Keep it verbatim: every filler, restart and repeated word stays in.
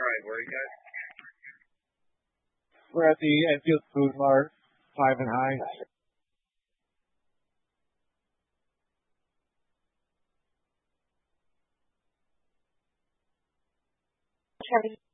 right, where are you guys? We're at the Enfield Food Mart, Five and High. Kevin.